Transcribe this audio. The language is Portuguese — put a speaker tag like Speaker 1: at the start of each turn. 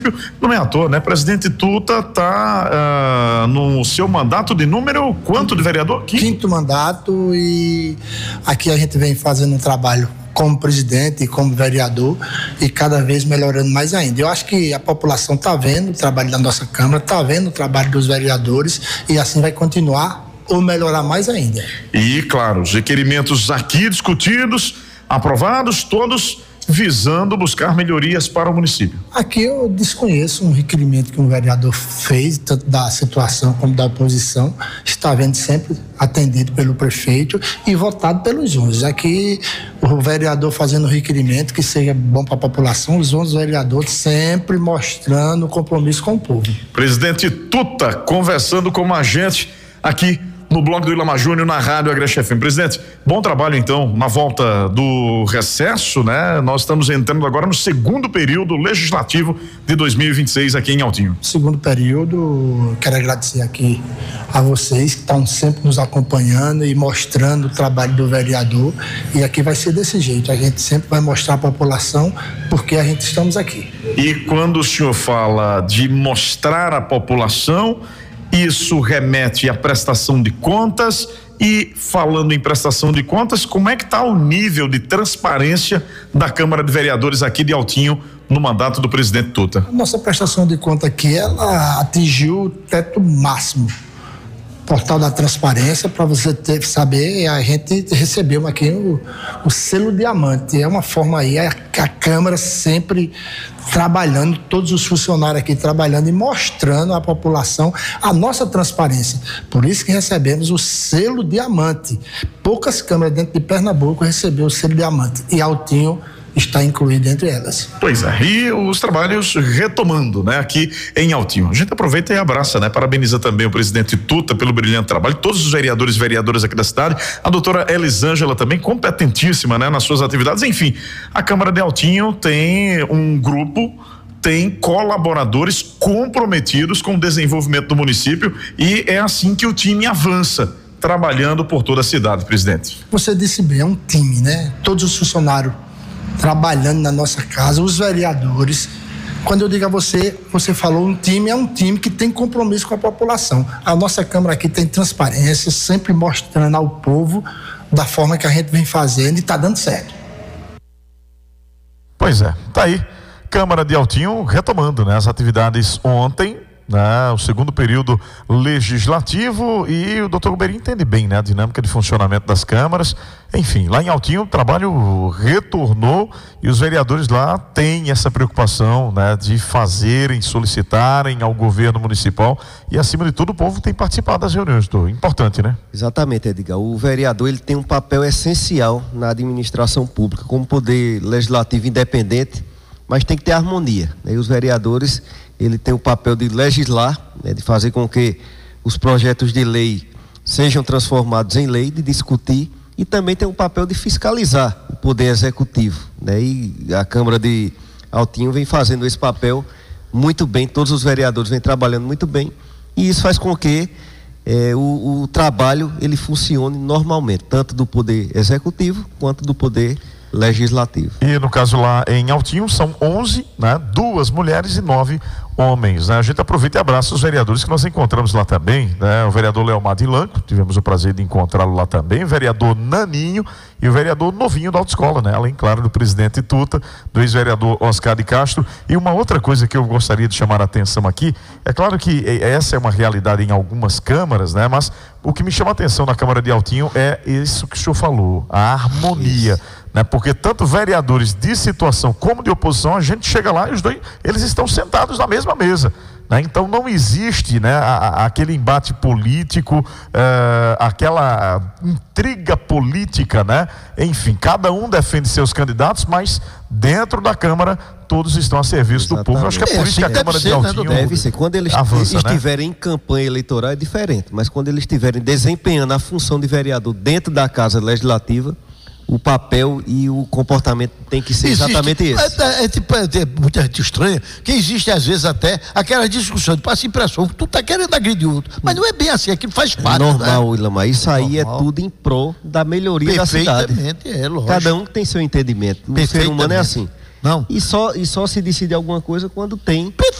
Speaker 1: Não é à toa, né? Presidente Tuta está no seu mandato de número quanto de vereador?
Speaker 2: Quinto mandato, e aqui a gente vem fazendo um trabalho como presidente e como vereador e cada vez melhorando mais ainda. Eu acho que a população está vendo o trabalho da nossa Câmara, está vendo o trabalho dos vereadores e assim vai continuar ou melhorar mais ainda.
Speaker 1: E, claro, os requerimentos aqui discutidos, aprovados, todos visando buscar melhorias para o município.
Speaker 2: Aqui eu desconheço um requerimento que um vereador fez, tanto da situação como da oposição, está vendo sempre atendido pelo prefeito e votado pelos 11. Aqui o vereador fazendo requerimento que seja bom para a população, os 11 vereadores sempre mostrando compromisso com o povo.
Speaker 1: Presidente Tuta conversando com a gente aqui no blog do Ilama Júnior, na Rádio Agreste FM. Presidente, bom trabalho então na volta do recesso, né? Nós estamos entrando agora no segundo período legislativo de 2026 aqui em Altinho.
Speaker 2: Segundo período, quero agradecer aqui a vocês que estão sempre nos acompanhando e mostrando o trabalho do vereador, e aqui vai ser desse jeito, a gente sempre vai mostrar à população porque a gente estamos aqui.
Speaker 1: E quando o senhor fala de mostrar à população, isso remete à prestação de contas. E falando em prestação de contas, como é que está o nível de transparência da Câmara de Vereadores aqui de Altinho no mandato do presidente Tuta?
Speaker 2: A nossa prestação de conta aqui, ela atingiu o teto máximo. Portal da Transparência, para você saber, a gente recebeu aqui o selo diamante. É uma forma aí, a Câmara sempre trabalhando, todos os funcionários aqui trabalhando e mostrando à população a nossa transparência. Por isso que recebemos o selo diamante. Poucas câmaras dentro de Pernambuco receberam o selo diamante e Altinho está incluído entre elas.
Speaker 1: Pois é, e os trabalhos retomando, né, aqui em Altinho. A gente aproveita e abraça, né, parabeniza também o presidente Tuta pelo brilhante trabalho, todos os vereadores e vereadoras aqui da cidade, a doutora Elisângela também, competentíssima, né, nas suas atividades. Enfim, a Câmara de Altinho tem um grupo, tem colaboradores comprometidos com o desenvolvimento do município, e é assim que o time avança, trabalhando por toda a cidade, presidente.
Speaker 2: Você disse bem, é um time, né? Todos os funcionários trabalhando na nossa casa, os vereadores. Quando eu digo a você, você falou um time, é um time que tem compromisso com a população. A nossa Câmara aqui tem transparência, sempre mostrando ao povo da forma que a gente vem fazendo, e está dando certo.
Speaker 1: Pois é, tá aí, Câmara de Altinho retomando, né, as atividades ontem, né, o segundo período legislativo, e o doutor Guberi entende bem, né, a dinâmica de funcionamento das câmaras. Enfim, lá em Altinho o trabalho retornou e os vereadores lá têm essa preocupação, né, de fazerem, solicitarem ao governo municipal, e acima de tudo o povo tem participado das reuniões, doutor. Importante, né?
Speaker 3: Exatamente, Edgar. O vereador, ele tem um papel essencial na administração pública como poder legislativo independente, mas tem que ter harmonia, né? E os vereadores, ele tem o papel de legislar, né, de fazer com que os projetos de lei sejam transformados em lei, de discutir, e também tem o papel de fiscalizar o poder executivo, né? E a Câmara de Altinho vem fazendo esse papel muito bem, todos os vereadores vêm trabalhando muito bem, e isso faz com que o trabalho ele funcione normalmente, tanto do poder executivo quanto do poder legislativo.
Speaker 1: E no caso lá em Altinho são 11, né? 2 mulheres e 9 homens, né? A gente aproveita e abraça os vereadores que nós encontramos lá também, né? O vereador Leomar de Lanco, tivemos o prazer de encontrá-lo lá também, o vereador Naninho e o vereador Novinho da Autoescola, né? Além, claro, do presidente Tuta, do ex-vereador Oscar de Castro. E uma outra coisa que eu gostaria de chamar a atenção aqui, é claro que essa é uma realidade em algumas câmaras, né? Mas o que me chama a atenção na Câmara de Altinho é isso que o senhor falou, a harmonia, né? Porque tanto vereadores de situação como de oposição, a gente chega lá e os dois, eles estão sentados na mesma mesa, né? Então não existe, né, aquele embate político, aquela intriga política, né? Enfim, cada um defende seus candidatos, mas dentro da Câmara todos estão a serviço do povo. Eu acho que é por isso que a Câmara de Altinho
Speaker 3: deve ser. Quando eles
Speaker 1: avança,
Speaker 3: estiverem,
Speaker 1: né,
Speaker 3: em campanha eleitoral é diferente, mas quando eles estiverem desempenhando a função de vereador dentro da Casa Legislativa, o papel e o comportamento tem que ser exatamente esse.
Speaker 4: Muita gente estranha que existe às vezes até aquela discussão de passa impressão, tu tá querendo agredir o outro, mas não é bem assim, aquilo faz parte.
Speaker 3: Normal,
Speaker 4: né?
Speaker 3: Ilamar, isso aí é tudo em prol da melhoria da cidade.
Speaker 4: Lógico.
Speaker 3: Cada um tem seu entendimento, o ser humano é assim.
Speaker 4: Não.
Speaker 3: E só se decide alguma coisa quando tem